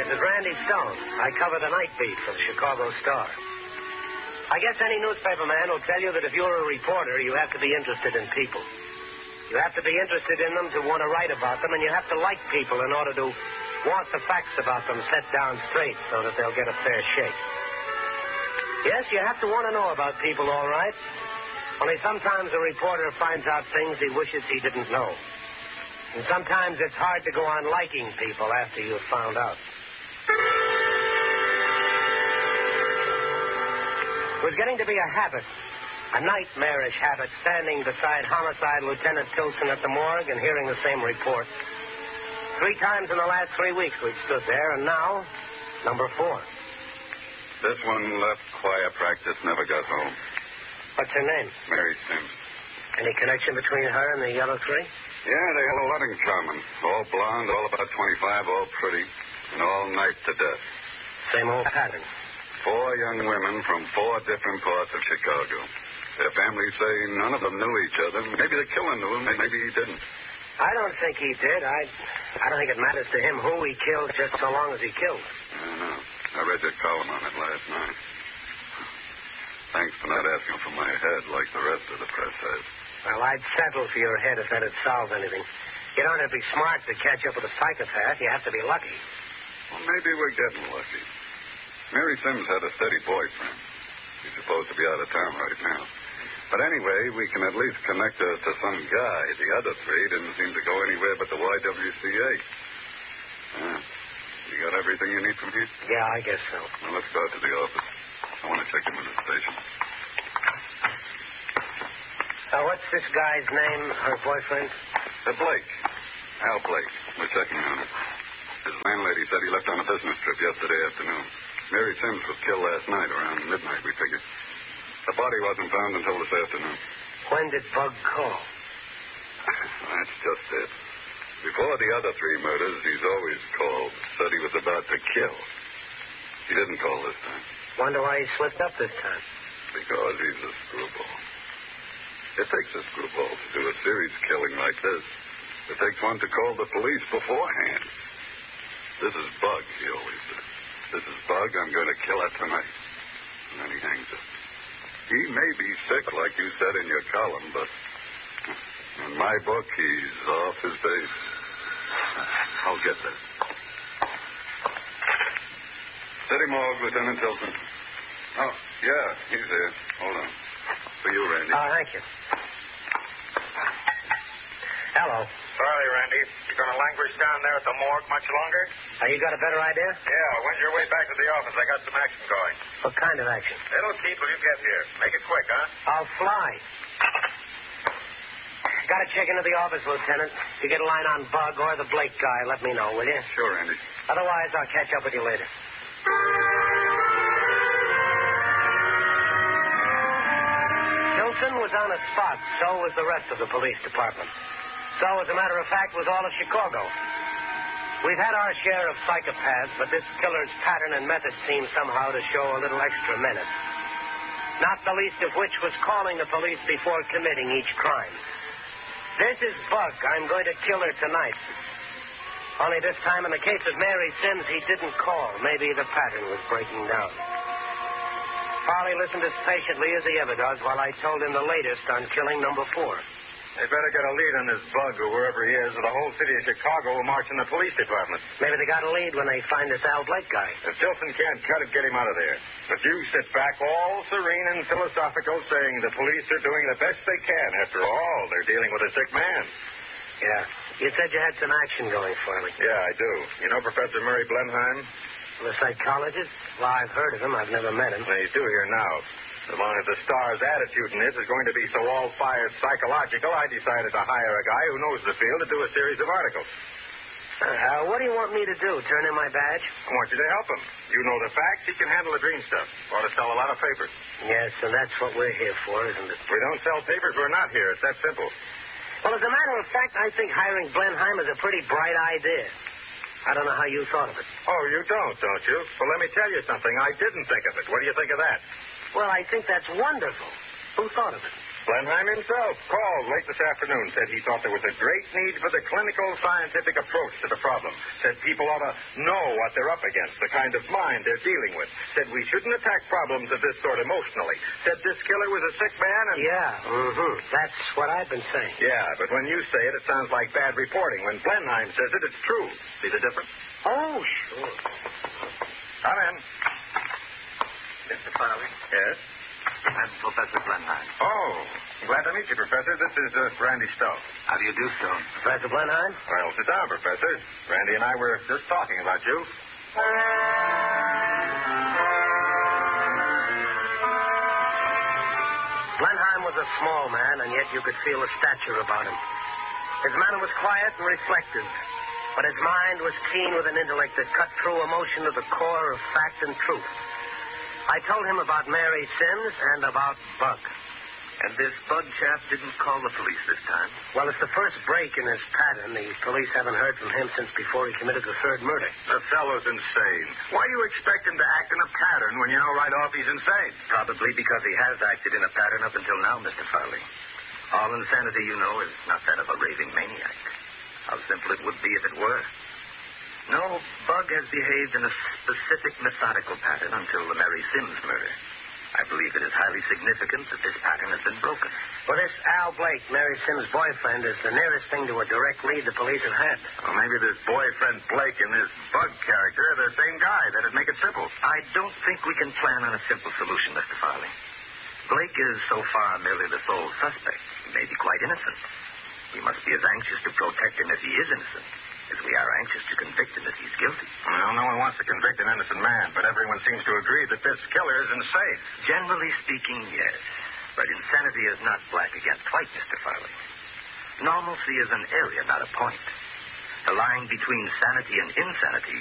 is Randy Stone. I cover the night beat for the Chicago Star. I guess any newspaper man will tell you that if you're a reporter, you have to be interested in people. You have to be interested in them to want to write about them, and you have to like people in order to want the facts about them set down straight so that they'll get a fair shake. Yes, you have to want to know about people, all right. Only sometimes a reporter finds out things he wishes he didn't know. And sometimes it's hard to go on liking people after you've found out. It was getting to be a habit, a nightmarish habit, standing beside Homicide Lieutenant Tilson at the morgue and hearing the same report. 3 times in the last 3 weeks we'd stood there, and now, number 4. This one left choir practice, never got home. What's her name? Mary Sims. Any connection between her and the other 3? Yeah, they had a lot in common. All blonde, all about 25, all pretty, and all knifed to death. Same old pattern. 4 young women from 4 different parts of Chicago. Their families say none of them knew each other. Maybe the killer knew him, maybe he didn't. I don't think he did. I don't think it matters to him who he killed, just so long as he killed. I know. I read your column on it last night. Thanks for not asking for my head like the rest of the press has. Well, I'd settle for your head if that'd solve anything. You don't have to be smart to catch up with a psychopath. You have to be lucky. Well, maybe we're getting lucky. Mary Sims had a steady boyfriend. He's supposed to be out of town right now. But anyway, we can at least connect her to some guy. The other 3 didn't seem to go anywhere but the YWCA. You got everything you need from here? Yeah, I guess so. Well, let's go out to the office. I want to check him in the station. What's this guy's name, her boyfriend? Blake. Al Blake. We're checking on him. His landlady said he left on a business trip yesterday afternoon. Mary Sims was killed last night around midnight, we figure. The body wasn't found until this afternoon. When did Bug call? That's just it. Before the other 3 murders, he's always called, said he was about to kill. He didn't call this time. Wonder why he slipped up this time. Because he's a screwball. It takes a screwball to do a serious killing like this. It takes one to call the police beforehand. This is Bug, he always said. This is Bug, I'm going to kill her tonight. And then he hangs up. He may be sick, like you said in your column, but in my book, he's off his base. I'll get there. City Morgue, Lieutenant Tilson. Oh, yeah, he's there. Hold on. For you, Randy. Thank you. Hello. Sorry, Randy. You going to languish down there at the morgue much longer? You got a better idea? Yeah, when's your way back to the office? I got some action going. What kind of action? It'll keep till you get here. Make it quick, huh? I'll fly. Got to check into the office, Lieutenant. If you get a line on Bug or the Blake guy, let me know, will you? Sure, Randy. Otherwise, I'll catch up with you later. Tilson was on a spot. So was the rest of the police department. So, as a matter of fact, was all of Chicago. We've had our share of psychopaths, but this killer's pattern and method seemed somehow to show a little extra menace. Not the least of which was calling the police before committing each crime. This is Bug. I'm going to kill her tonight. Only this time, in the case of Mary Sims, he didn't call. Maybe the pattern was breaking down. Farley listened as patiently as he ever does while I told him the latest on killing number 4. They better get a lead on this Bug or wherever he is, or the whole city of Chicago will march in the police department. Maybe they got a lead when they find this Al Blake guy. If Tilson can't cut it, get him out of there. But you sit back all serene and philosophical, saying the police are doing the best they can. After all, they're dealing with a sick man. Yeah. You said you had some action going, Farley. Yeah, I do. You know Professor Murray Blenheim? The psychologist? Well, I've heard of him. I've never met him. Well, he's due here now. As long as the Star's attitude in this is going to be so all-fired psychological, I decided to hire a guy who knows the field to do a series of articles. What do you want me to do? Turn in my badge? I want you to help him. You know the facts. He can handle the dream stuff. Ought to sell a lot of papers. Yes, and that's what we're here for, isn't it? If we don't sell papers, we're not here. It's that simple. Well, as a matter of fact, I think hiring Blenheim is a pretty bright idea. I don't know how you thought of it. Oh, you don't you? Well, let me tell you something. I didn't think of it. What do you think of that? Well, I think that's wonderful. Who thought of it? Blenheim himself called late this afternoon, said he thought there was a great need for the clinical scientific approach to the problem. Said people ought to know what they're up against, the kind of mind they're dealing with. Said we shouldn't attack problems of this sort emotionally. Said this killer was a sick man and... Yeah, That's what I've been saying. Yeah, but when you say it, it sounds like bad reporting. When Blenheim says it, it's true. See the difference? Oh, sure. Come in. Mr. Farley? Yes? I'm Professor Blenheim. Oh, glad to meet you, Professor. This is Randy Stowe. How do you do, Stone? Professor Blenheim? Well, sit down, Professor. Randy and I were just talking about you. Blenheim was a small man, and yet you could feel a stature about him. His manner was quiet and reflective, but his mind was keen with an intellect that cut through emotion to the core of fact and truth. I told him about Mary Sims and about Bug. And this Bug chap didn't call the police this time? Well, it's the first break in his pattern. The police haven't heard from him since before he committed the third murder. The fellow's insane. Why do you expect him to act in a pattern when you know right off he's insane? Probably because he has acted in a pattern up until now, Mr. Farley. All insanity, you know, is not that of a raving maniac. How simple it would be if it were. No, Bug has behaved in a specific methodical pattern until the Mary Sims murder. I believe it is highly significant that this pattern has been broken. Well, this Al Blake, Mary Sims' boyfriend, is the nearest thing to a direct lead the police have had. Well, maybe this boyfriend Blake and this Bug character are the same guy. That'd make it simple. I don't think we can plan on a simple solution, Mr. Farley. Blake is so far merely the sole suspect. He may be quite innocent. We must be as anxious to protect him if he is innocent as we are anxious to convict him if he's guilty. Well, no one wants to convict an innocent man, but everyone seems to agree that this killer is insane. Generally speaking, yes. But insanity is not black against white, Mr. Farley. Normalcy is an area, not a point. The line between sanity and insanity